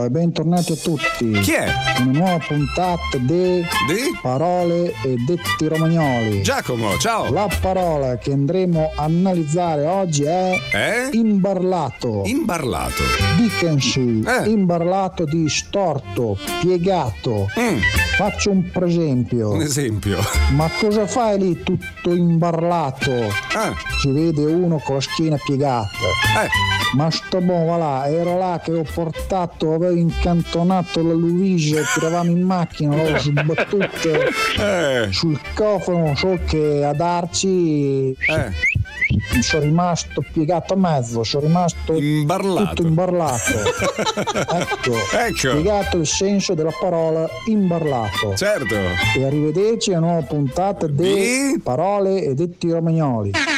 e bentornati a tutti. Chi è? Una nuova puntata di Parole e detti romagnoli. Giacomo, ciao. La parola che andremo a analizzare oggi è imbarlato. Imbarlato. Dickensi, imbarlato di storto, piegato. Faccio un presempio. Un esempio. Ma cosa fai lì tutto imbarlato? Si vede uno con la schiena piegata. Ma sto buon, va là, ero là che ho portato, avevo incantonato la Luisa, tiravamo in macchina, l'avevo sbattuto sul cofano, so che a darci sono rimasto piegato a mezzo, sono rimasto imbarlato. Tutto imbarlato. ecco, spiegato il senso della parola imbarlato. Certo. E arrivederci a una nuova puntata di Parole e detti romagnoli.